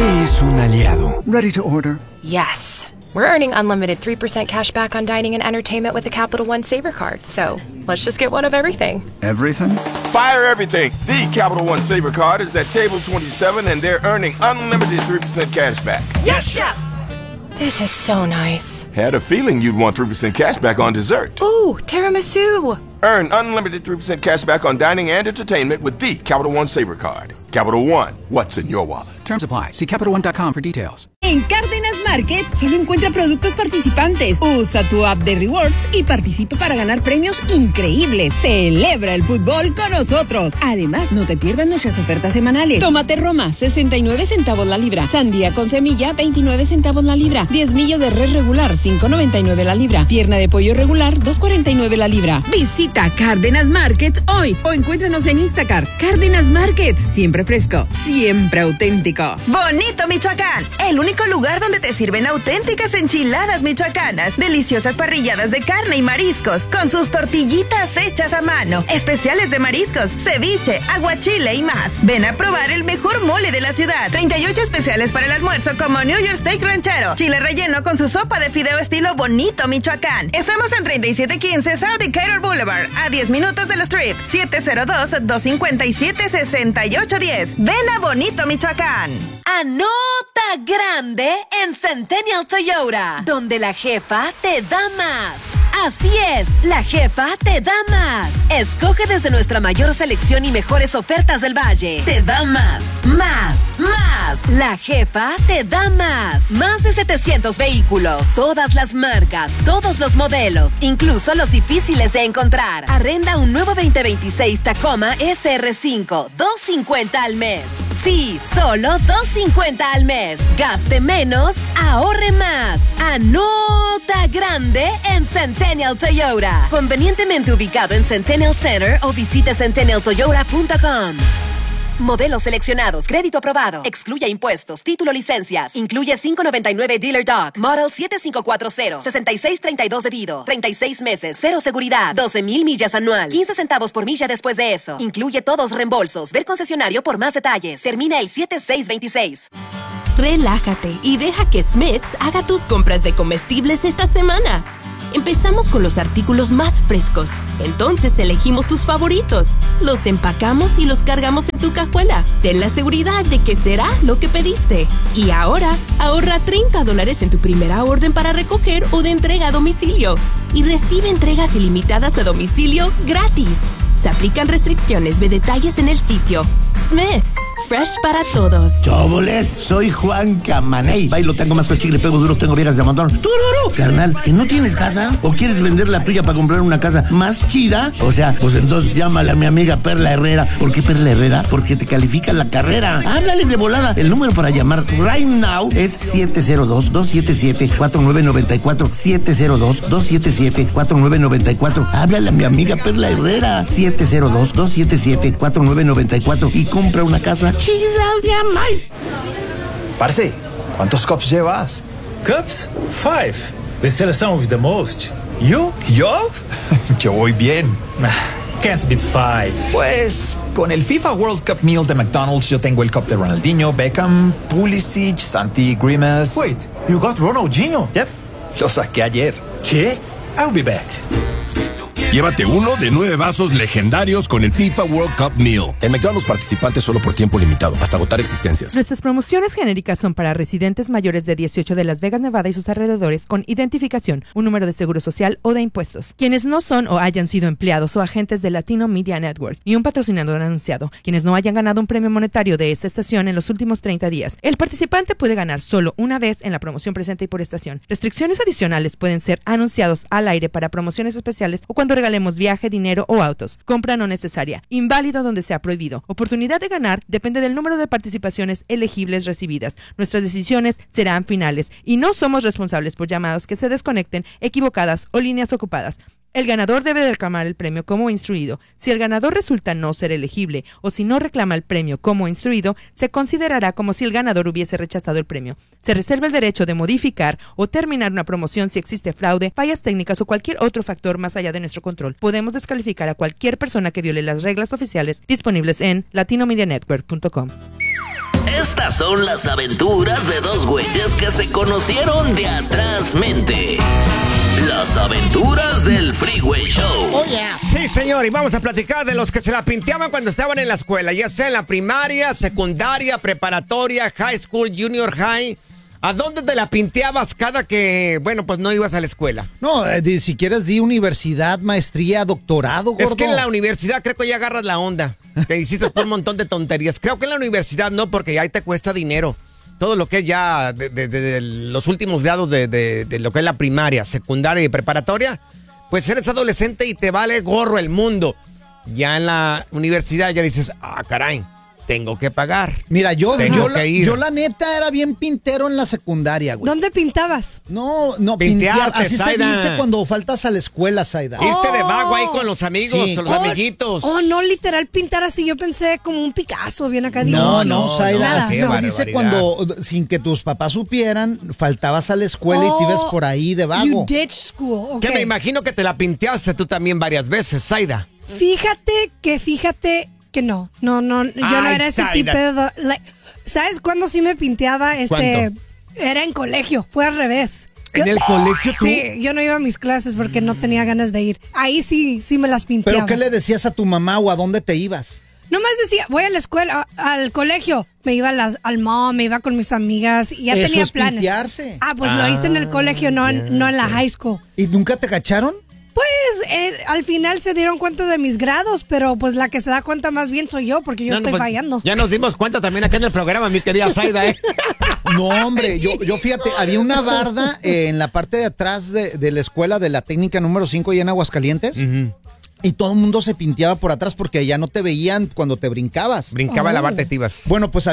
¿Qué es un aliado? Ready to order. Yes. We're earning unlimited 3% cash back on dining and entertainment with a Capital One Saver card. So let's just get one of everything. Everything? Fire everything. The Capital One Saver card is at table 27 and they're earning unlimited 3% cash back. Yes, Chef! This is so nice. Had a feeling you'd want 3% cash back on dessert. Ooh, tiramisu. Earn unlimited 3% cash back on dining and entertainment with the Capital One Saver card. Capital One, what's in your wallet? Terms apply. See CapitalOne.com for details. En Cárdenas Market solo encuentra productos participantes. Usa tu app de Rewards y participa para ganar premios increíbles. Celebra el fútbol con nosotros. Además, no te pierdas nuestras ofertas semanales. Tomate Roma, 69 centavos la libra. Sandía con semilla, 29 centavos la libra. 10 millas de res regular, 5.99 la libra. Pierna de pollo regular, 2.49 la libra. Visita Cárdenas Market hoy o encuéntranos en Instacart. Cárdenas Market, siempre fresco, siempre auténtico. Bonito Michoacán, el único lugar donde te sirven auténticas enchiladas michoacanas, deliciosas parrilladas de carne y mariscos, con sus tortillitas hechas a mano, especiales de mariscos, ceviche, aguachile y más. Ven a probar el mejor mole de la ciudad. 38 especiales para el almuerzo como New York Steak Ranchero, chile relleno con su sopa de fideo estilo Bonito Michoacán. Estamos en 3715 South Decatur Boulevard, a 10 minutos del Strip, 702-257-6810. Ven a Bonito Michoacán. Anota grande en Centennial Toyota, donde la jefa te da más. Así es, la jefa te da más. Escoge desde nuestra mayor selección y mejores ofertas del Valle. Te da más, más, más. La jefa te da más. Más de 700 vehículos, todas las marcas, todos los modelos, incluso los difíciles de encontrar. Arrenda un nuevo 2026 Tacoma SR5, $250 al mes. Sí, solo $250 al mes. Gaste menos, ahorre más. Anota grande en Centennial Toyota. Convenientemente ubicado en Centennial Center o visite centennialtoyota.com. Modelos seleccionados, crédito aprobado. Excluye impuestos, título, licencias. Incluye $5.99 Dealer Doc. Model 7540. 6632 debido. 36 meses. Cero seguridad. 12,000 millas anual. 15 centavos por milla después de eso. Incluye todos reembolsos. Ver concesionario por más detalles. Termina el 7626. Relájate y deja que Smith's haga tus compras de comestibles esta semana. Empezamos con los artículos más frescos. Entonces elegimos tus favoritos. Los empacamos y los cargamos en tu cajuela. Ten la seguridad de que será lo que pediste. Y ahora, ahorra $30 en tu primera orden para recoger o de entrega a domicilio. Y recibe entregas ilimitadas a domicilio gratis. Se aplican restricciones. Ve detalles en el sitio. Smith's, fresh para todos. ¡Chóboles! Soy Juan Camaney. Bailo, tengo más chicle, pego duro, tengo viejas de montón. ¡Tururú! Carnal, ¿que no tienes casa? ¿O quieres vender la tuya para comprar una casa más chida? O sea, pues entonces llámale a mi amiga Perla Herrera. ¿Por qué Perla Herrera? Porque te califica la carrera. Háblale de volada. El número para llamar right now es 702-277-4994. 702-277-4994. Háblale a mi amiga Perla Herrera. 702-277-4994 y compra una casa chida de amar. Parce, ¿cuántos cups llevas? Cups? 5. The selección with the most. You? ¿Yo? Yo voy bien. Can't beat 5. Pues con el FIFA World Cup Meal de McDonald's yo tengo el cup de Ronaldinho, Beckham, Pulisic, Santi Grimes. Wait, you got Ronaldinho? Yep, lo saqué ayer. ¿Qué? I'll be back. Llévate uno de 9 vasos legendarios con el FIFA World Cup Meal. En McDonald's participantes solo por tiempo limitado, hasta agotar existencias. Nuestras promociones genéricas son para residentes mayores de 18 de Las Vegas, Nevada y sus alrededores con identificación, un número de seguro social o de impuestos. Quienes no son o hayan sido empleados o agentes de Latino Media Network y un patrocinador anunciado. Quienes no hayan ganado un premio monetario de esta estación en los últimos 30 días. El participante puede ganar solo una vez en la promoción presente y por estación. Restricciones adicionales pueden ser anunciados al aire para promociones especiales o cuando regalemos viaje, dinero o autos. Compra no necesaria. Inválido donde sea prohibido. Oportunidad de ganar depende del número de participaciones elegibles recibidas. Nuestras decisiones serán finales y no somos responsables por llamadas que se desconecten, equivocadas o líneas ocupadas. El ganador debe reclamar el premio como instruido. Si el ganador resulta no ser elegible o si no reclama el premio como instruido, se considerará como si el ganador hubiese rechazado el premio. Se reserva el derecho de modificar o terminar una promoción si existe fraude, fallas técnicas o cualquier otro factor más allá de nuestro control. Podemos descalificar a cualquier persona que viole las reglas oficiales disponibles en latinomedianetwork.com. Estas son las aventuras de dos güeyes que se conocieron de atrás mente. Las aventuras del Freeway Show. Oh, yeah. Sí, señor, y vamos a platicar de los que se la pinteaban cuando estaban en la escuela, ya sea en la primaria, secundaria, preparatoria, high school, junior high. ¿A dónde te la pinteabas cada que, bueno, pues no ibas a la escuela? No, si quieres di universidad, maestría, doctorado, gordo. Es que en la universidad creo que ya agarras la onda. Te hiciste un montón de tonterías. Creo que en la universidad no, porque ahí te cuesta dinero. Todo lo que es ya de los últimos grados de lo que es la primaria, secundaria y preparatoria, pues eres adolescente y te vale gorro el mundo. Ya en la universidad ya dices, caray, tengo que pagar. Mira, yo la neta era bien pintero en la secundaria, güey. ¿Dónde pintabas? No, pintear. Así Zayda se dice cuando faltas a la escuela, Zayda. Irte de vago ahí con los amigos, Sí. los amiguitos. No, literal pintar así. Yo pensé como un Picasso, bien acá. No, Zayda, así se dice barbaridad. cuando, sin que tus papás supieran, faltabas a la escuela y te ibas por ahí de vago. You ditch school, okay. Que me imagino que te la pinteaste tú también varias veces, Zayda. Fíjate que no, yo no era ese tipo de... ¿Sabes cuándo sí me pinteaba? ¿Cuánto? Era en colegio, fue al revés. ¿En el colegio tú? Sí, yo no iba a mis clases porque no tenía ganas de ir. Ahí sí me las pinteaba. ¿Pero qué le decías a tu mamá o a dónde te ibas? Nomás decía, voy a la escuela, al colegio. Me iba al mall, me iba con mis amigas y ya Eso tenía es planes. pintearse. Pues lo hice en el colegio, no en la high school. ¿Y nunca te cacharon? Pues al final se dieron cuenta de mis grados, pero pues la que se da cuenta más bien soy yo, porque yo estoy fallando. Ya nos dimos cuenta también acá en el programa, mi querida Zayda, ¿eh? No, hombre, yo fíjate, había una barda en la parte de atrás de la escuela de la técnica número 5 allá en Aguascalientes. Y todo el mundo se pinteaba por atrás porque allá no te veían cuando te brincabas. Brincaba la barda y te ibas. Bueno, pues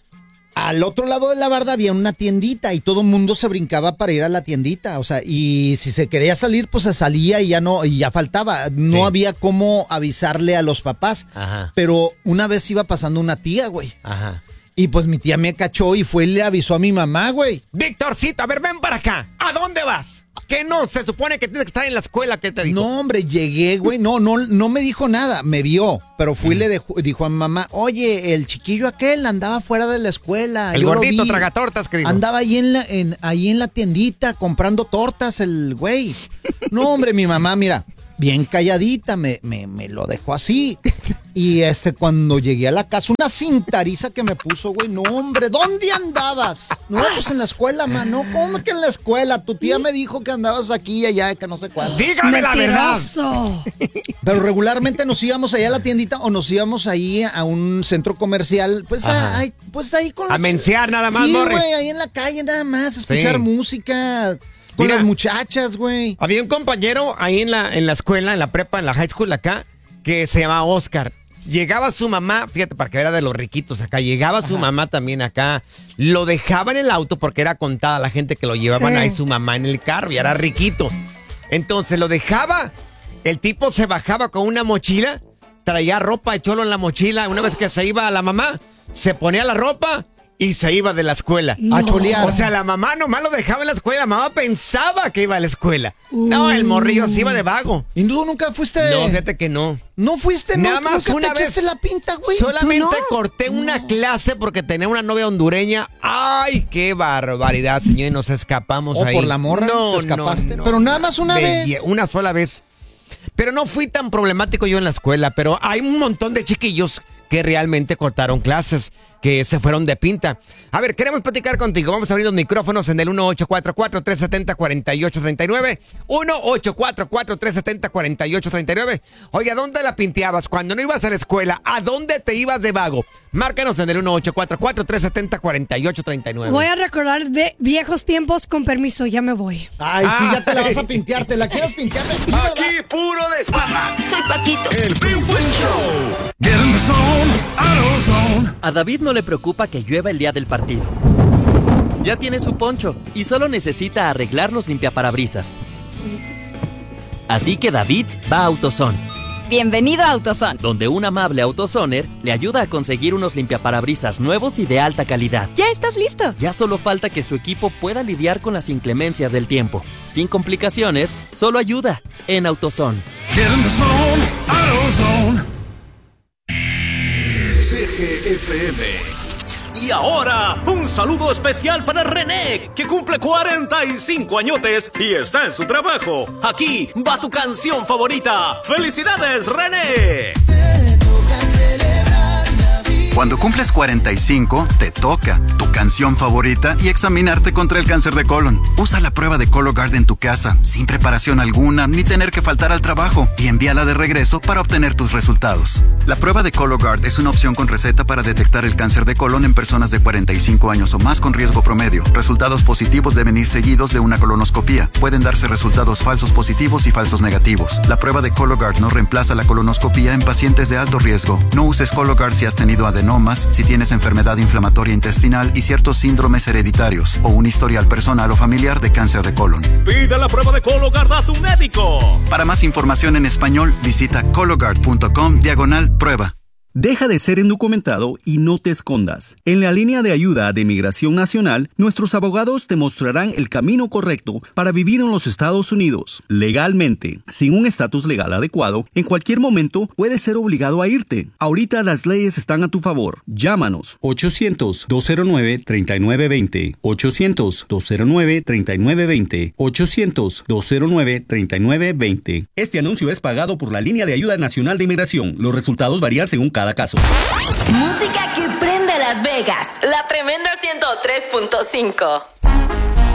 al otro lado de la barda había una tiendita y todo el mundo se brincaba para ir a la tiendita, o sea, y si se quería salir, pues se salía y ya faltaba. No había cómo avisarle a los papás. Ajá. Pero una vez iba pasando una tía, güey. Ajá. Y pues mi tía me cachó y fue y le avisó a mi mamá, güey. Victorcito, a ver, ven para acá. ¿A dónde vas? ¿Qué no? Se supone que tienes que estar en la escuela. ¿Qué te dijo? No, hombre, llegué, güey. No me dijo nada. Me vio, pero fui y le dijo a mi mamá, oye, el chiquillo aquel andaba fuera de la escuela. El gordito tragatortas, que dijo. Andaba ahí en la tiendita comprando tortas, el güey. No, hombre, mi mamá, mira, bien calladita, me lo dejó así. Y cuando llegué a la casa, una cintariza que me puso, güey. No, hombre, ¿dónde andabas? No, pues en la escuela, mano. ¿Cómo que en la escuela? Tu tía me dijo que andabas aquí y allá, que no sé cuándo. ¡Dígame la verdad! Pero regularmente nos íbamos allá a la tiendita o nos íbamos ahí a un centro comercial, pues ahí con a mensear nada más, sí, Morris. Güey, ahí en la calle nada más, escuchar música con las muchachas, güey. Había un compañero ahí en la escuela, en la prepa, en la high school acá, que se llamaba Oscar. Llegaba su mamá, fíjate, porque era de los riquitos acá, llegaba su mamá también acá, lo dejaba en el auto porque era contada la gente que lo llevaban ahí su mamá en el carro y era riquito. Entonces lo dejaba, el tipo se bajaba con una mochila, traía ropa de cholo en la mochila, una vez que se iba a la mamá, se ponía la ropa y se iba de la escuela. A cholear. O sea, la mamá nomás lo dejaba en la escuela. La mamá pensaba que iba a la escuela. No, el morrillo se iba de vago. ¿Y tú nunca fuiste? No, fíjate que no. ¿No fuiste? Nada más ¿Nunca una te vez. echaste la pinta, güey? Solamente corté una clase porque tenía una novia hondureña. ¡Ay, qué barbaridad, señor! Y nos escapamos ahí. ¿O por la morra te escapaste? No, pero nada más una vez. Una sola vez. Pero no fui tan problemático yo en la escuela. Pero hay un montón de chiquillos que realmente cortaron clases, que se fueron de pinta. A ver, queremos platicar contigo. Vamos a abrir los micrófonos en el 1844-370-4839. 1844-370-4839. Oye, ¿a dónde la pinteabas? Cuando no ibas a la escuela, ¿a dónde te ibas de vago? Márcanos en el 1844-370-4839. Voy a recordar de viejos tiempos, con permiso, ya me voy. Ay, sí, ya te la vas a pintear. ¿Te la quieres pintear de ti, Aquí puro desmama. Soy Paquito. El Freeway Show. Get in the zone, AutoZone. A David no le preocupa que llueva el día del partido. Ya tiene su poncho y solo necesita arreglar los limpiaparabrisas. Así que David va a AutoZone. Bienvenido a AutoZone, donde un amable AutoZoner le ayuda a conseguir unos limpiaparabrisas nuevos y de alta calidad. ¿Ya estás listo? Ya solo falta que su equipo pueda lidiar con las inclemencias del tiempo. Sin complicaciones, solo ayuda en AutoZone. Get in the zone, AutoZone. CGFM Y ahora, un saludo especial para René, que cumple 45 añotes y está en su trabajo. Aquí va tu canción favorita. ¡Felicidades, René! Cuando cumples 45, te toca tu canción favorita y examinarte contra el cáncer de colon. Usa la prueba de Cologuard en tu casa, sin preparación alguna, ni tener que faltar al trabajo, y envíala de regreso para obtener tus resultados. La prueba de Cologuard es una opción con receta para detectar el cáncer de colon en personas de 45 años o más con riesgo promedio. Resultados positivos deben ir seguidos de una colonoscopía. Pueden darse resultados falsos positivos y falsos negativos. La prueba de Cologuard no reemplaza la colonoscopía en pacientes de alto riesgo. No uses Cologuard si has tenido adenomas, si tienes enfermedad inflamatoria intestinal y ciertos síndromes hereditarios o un historial personal o familiar de cáncer de colon. Pide la prueba de Cologuard a tu médico. Para más información en español, visita cologuard.com/prueba. Deja de ser indocumentado y no te escondas. En la línea de ayuda de Migración Nacional, nuestros abogados te mostrarán el camino correcto para vivir en los Estados Unidos legalmente. Sin un estatus legal adecuado, en cualquier momento puedes ser obligado a irte. Ahorita las leyes están a tu favor. Llámanos 800-209-3920, 800-209-3920, 800-209-3920. Este anuncio es pagado por la línea de ayuda nacional de inmigración. Los resultados varían según cada caso. Música que prende Las Vegas. La tremenda 103.5.